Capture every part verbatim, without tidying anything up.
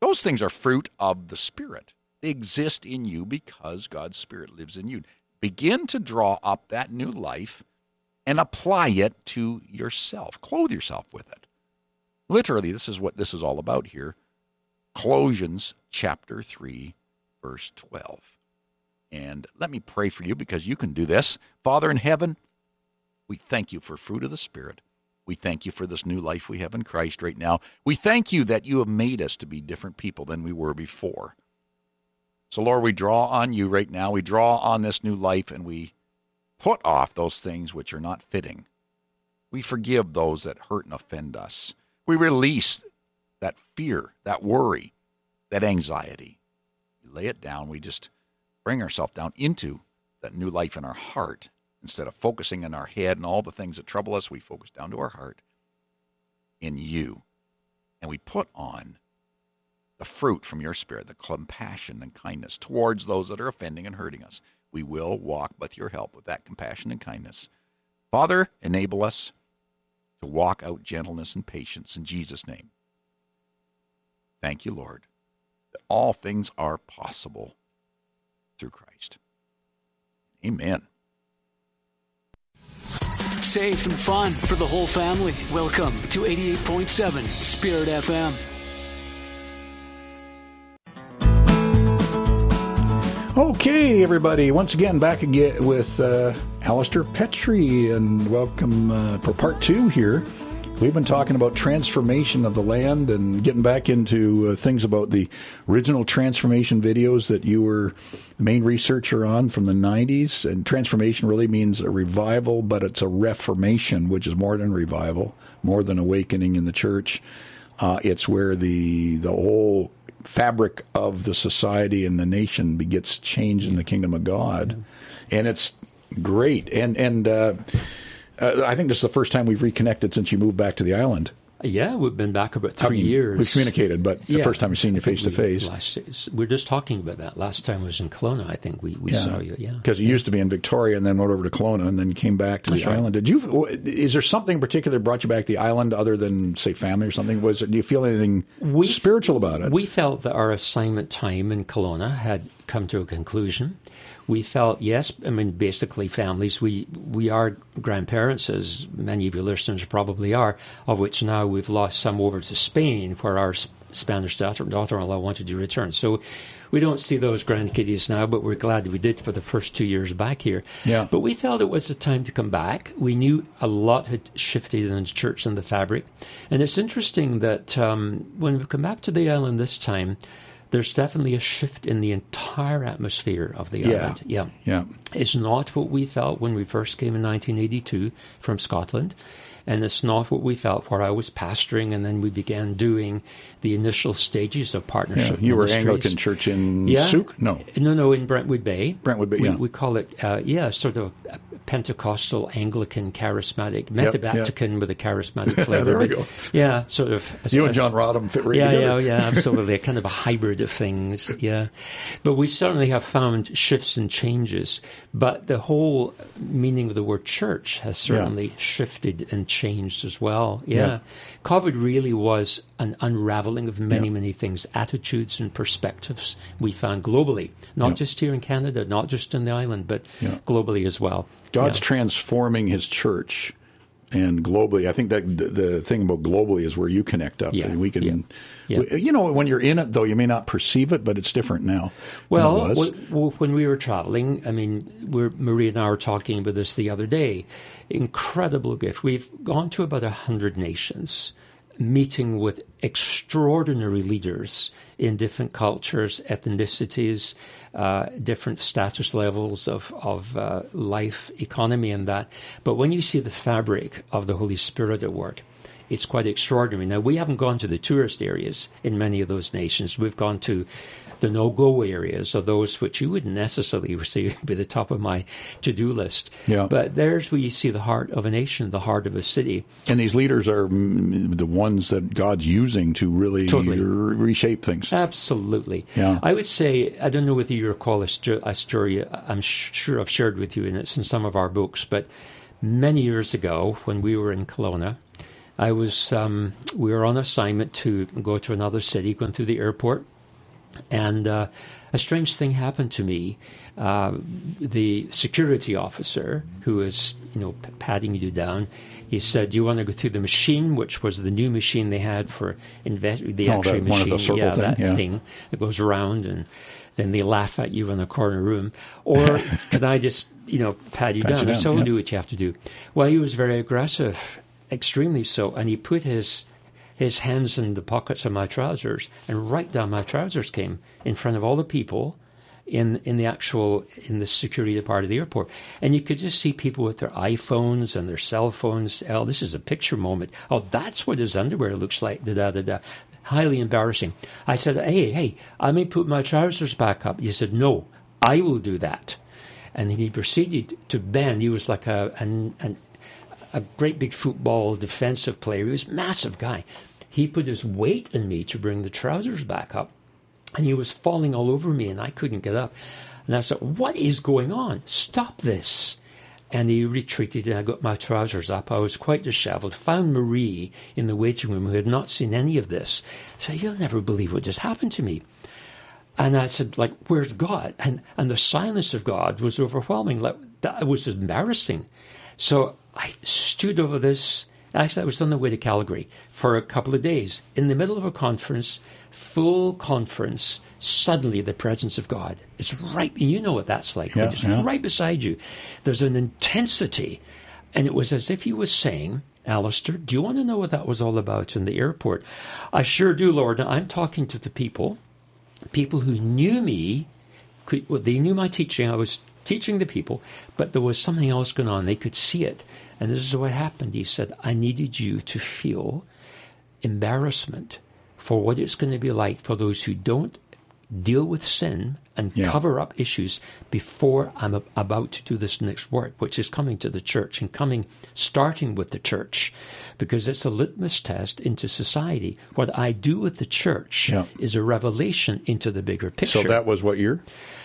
Those things are fruit of the Spirit. They exist in you because God's Spirit lives in you. Begin to draw up that new life and apply it to yourself. Clothe yourself with it. Literally, this is what this is all about here. Colossians chapter three, verse twelve. And let me pray for you because you can do this. Father in heaven, we thank you for fruit of the Spirit. We thank you for this new life we have in Christ right now. We thank you that you have made us to be different people than we were before. So, Lord, we draw on you right now. We draw on this new life, and we put off those things which are not fitting. We forgive those that hurt and offend us. We release that fear, that worry, that anxiety. We lay it down. We just bring ourselves down into that new life in our heart. Instead of focusing in our head and all the things that trouble us, we focus down to our heart in you. And we put on the fruit from your Spirit, the compassion and kindness towards those that are offending and hurting us. We will walk with your help with that compassion and kindness. Father, enable us to walk out gentleness and patience in Jesus' name. Thank you, Lord, that all things are possible through Christ. Amen. Safe and fun for the whole family. Welcome to eighty-eight point seven Spirit F M. Okay, everybody. Once again, back again with uh, Alistair Petrie, and welcome uh, for part two here. We've been talking about transformation of the land and getting back into uh, things about the original transformation videos that you were the main researcher on from the nineties. And transformation really means a revival, but it's a reformation, which is more than revival, more than awakening in the church. Uh, it's where the the whole fabric of the society and the nation gets changed in the kingdom of God. And it's great. And, and, uh, Uh, I think this is the first time we've reconnected since you moved back to the island. Yeah, we've been back about three I mean, years. We've communicated, but yeah, the first time we've seen you face to face. We we're just talking about that. Last time was in Kelowna, I think we, we yeah. saw you. Yeah, because you yeah. used to be in Victoria and then went over to Kelowna and then came back to That's the right. island. Did you? Is there something in particular that brought you back to the island other than, say, family or something? Was it, do you feel anything we, spiritual about it? We felt that our assignment time in Kelowna had come to a conclusion. We felt, yes, I mean, basically families. We we are grandparents, as many of your listeners probably are, of which now we've lost some over to Spain, where our Spanish daughter, daughter-in-law wanted to return. So we don't see those grandkiddies now, but we're glad we did for the first two years back here. Yeah. But we felt it was a time to come back. We knew a lot had shifted in the church and the fabric. And it's interesting that um, when we come back to the island this time, there's definitely a shift in the entire atmosphere of the Yeah. island. Yeah. Yeah. It's not what we felt when we first came in nineteen eighty-two from Scotland. And it's not what we felt where I was pastoring and then we began doing the initial stages of partnership. Yeah. You were ministries. Anglican Church in yeah. Souk? No. No, no, in Brentwood Bay. Brentwood Bay, we, yeah. We call it, uh, yeah, sort of Pentecostal, Anglican, charismatic, Methodaptican yep. with a charismatic flavor. There we but, go. Yeah, sort of. You and John Rodham fit right yeah, together. Yeah, yeah, absolutely. A kind of a hybrid of things, yeah. But we certainly have found shifts and changes. But the whole meaning of the word church has certainly yeah. shifted and changed as well. Yeah. yeah. COVID really was an unraveling of many, yeah. many things, attitudes and perspectives we found globally, not yeah. just here in Canada, not just in the island, but yeah. globally as well. God's yeah. transforming his church. And globally, I think that the thing about globally is where you connect up. Yeah, and we can, yeah, yeah. We, you know, when you're in it, though, you may not perceive it, but it's different now. Well, than it was. w- when we were traveling, I mean, we're, Maria and I were talking about this the other day. Incredible gift. We've gone to about a hundred nations, meeting with extraordinary leaders in different cultures, ethnicities, uh, different status levels of, of uh, life, economy, and that. But when you see the fabric of the Holy Spirit at work, it's quite extraordinary. Now, we haven't gone to the tourist areas in many of those nations. We've gone to the no-go areas, or those which you wouldn't necessarily see be the top of my to-do list. Yeah. But there's where you see the heart of a nation, the heart of a city. And these leaders are the ones that God's using to really Totally. re- reshape things. Absolutely. Yeah. I would say, I don't know whether you recall a, st- a story I'm sh- sure I've shared with you, and it's in some of our books, but many years ago when we were in Kelowna, I was, um, we were on assignment to go to another city, going through the airport, and uh, a strange thing happened to me. Uh, the security officer, who was, you know, p- patting you down, he said, "Do you want to go through the machine?" Which was the new machine they had for invest the Oh, X-ray that- one of machine, the circle yeah, thing, that yeah. thing that goes around, and then they laugh at you in the corner room. Or can I just, you know, pat you Pat down? you I down, said, "We'll yeah. do what you have to do." Well, he was very aggressive, extremely so, and he put his his hands in the pockets of my trousers, and right down my trousers came in front of all the people in in the actual in the security part of the airport, and you could just see people with their iPhones and their cell phones. Oh, this is a picture moment. Oh, that's what his underwear looks like. Da da da da. Highly embarrassing. I said, "Hey, hey, I may put my trousers back up." He said, "No, I will do that." And then he proceeded to bend. He was like a an, an a great big football defensive player. He was a massive guy. He put his weight in me to bring the trousers back up, and he was falling all over me, and I couldn't get up. And I said, "What is going on? Stop this." And he retreated, and I got my trousers up. I was quite disheveled. Found Marie in the waiting room, who had not seen any of this. I said, "You'll never believe what just happened to me." And I said, like, "Where's God?" And and the silence of God was overwhelming. Like, that was embarrassing. So I stood over this. Actually, I was on the way to Calgary for a couple of days. In the middle of a conference, full conference, suddenly the presence of God is right. You know what that's like. Yeah, It's yeah. right beside you. There's an intensity. And it was as if he was saying, "Alistair, do you want to know what that was all about in the airport?" "I sure do, Lord." Now, I'm talking to the people, people who knew me. Could, well, they knew my teaching. I was teaching the people, but there was something else going on. They could see it. And this is what happened. He said, "I needed you to feel embarrassment for what it's going to be like for those who don't deal with sin and Yeah. cover up issues before I'm a- about to do this next work, which is coming to the church and coming, starting with the church, because it's a litmus test into society. What I do with the church Yeah. is a revelation into the bigger picture." So that was what year?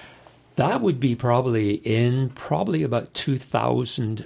That would be probably in probably about two thousand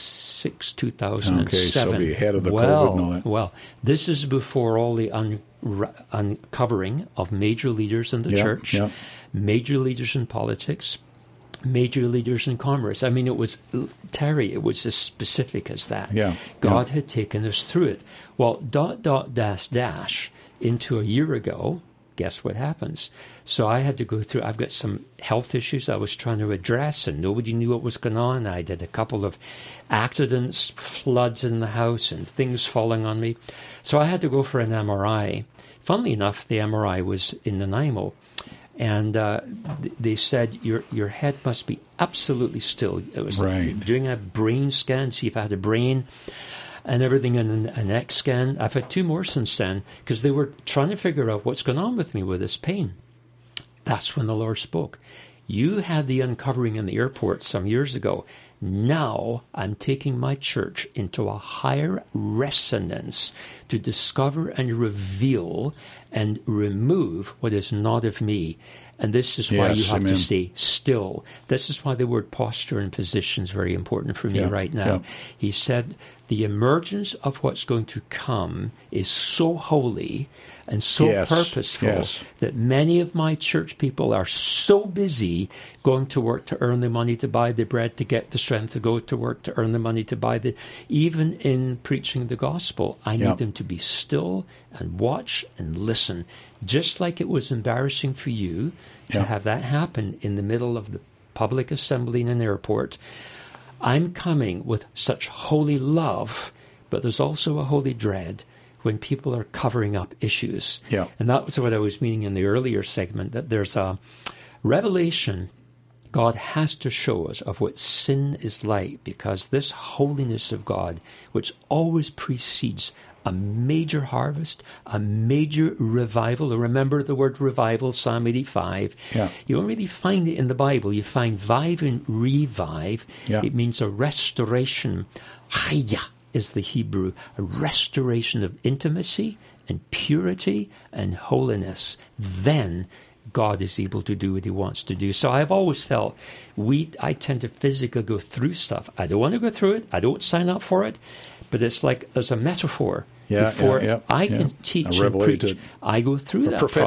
six, two thousand seven. Okay, so be ahead of the well, COVID and all that. Well, this is before all the un- uncovering of major leaders in the Yeah, church, yeah. major leaders in politics, major leaders in commerce. I mean, it was, Terry, it was as specific as that. Yeah, God yeah. had taken us through it. Well, dot, dot, dash, dash, into a year ago, guess what happens? So I had to go through, I've got some health issues I was trying to address, and nobody knew what was going on. I did a couple of accidents, floods in the house, and things falling on me. So I had to go for an M R I. Funnily enough, the M R I was in Nanaimo. And uh, th- they said, your your head must be absolutely still. It was Right. doing a brain scan, see if I had a brain and everything, in an, an X scan. I've had two more since then, because they were trying to figure out what's going on with me with this pain. That's when the Lord spoke. You had the uncovering in the airport some years ago. Now I'm taking my church into a higher resonance to discover and reveal and remove what is not of me. And this is why Yes, you have amen. to stay still. This is why the word posture and position is very important for me Yeah, right now. yeah. He said the emergence of what's going to come is so holy and so Yes, purposeful yes. that many of my church people are so busy going to work to earn the money to buy the bread, to get the strength to go to work, to earn the money to buy the... Even in preaching the gospel, I need Yeah. them to be still and watch and listen. Just like it was embarrassing for you to Yeah. have that happen in the middle of the public assembly in an airport, I'm coming with such holy love, but there's also a holy dread when people are covering up issues. Yeah. And that was what I was meaning in the earlier segment, that there's a revelation God has to show us of what sin is like, because this holiness of God, which always precedes a major harvest, a major revival. Remember the word revival, Psalm eighty-five. Yeah. You don't really find it in the Bible. You find vive and revive. Yeah. It means a restoration. Chaya is the Hebrew, a restoration of intimacy and purity and holiness. Then God is able to do what he wants to do. So I've always felt we, I tend to physically go through stuff. I don't want to go through it. I don't sign up for it. but it's like as a metaphor. Yeah, Before yeah, yeah, I yeah. can teach A and preach, revelated- I go through that prophetic